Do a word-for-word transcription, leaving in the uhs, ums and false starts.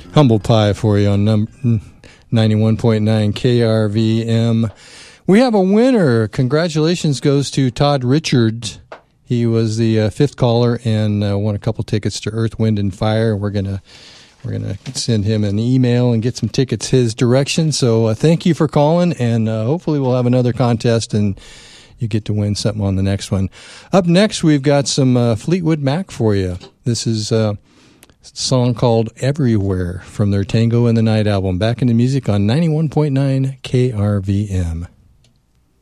Humble Pie for you on number ninety-one point nine K R V M. We have a winner. Congratulations goes to Todd Richards. He was the uh, fifth caller and uh, won a couple tickets to Earth, Wind, and Fire. We're gonna we're gonna send him an email and get some tickets his direction. So uh, thank you for calling, and uh, hopefully we'll have another contest and you get to win something on the next one. Up next, we've got some uh, Fleetwood Mac for you. This is uh, a song called Everywhere from their Tango in the Night album. Back into music on ninety-one point nine K R V M.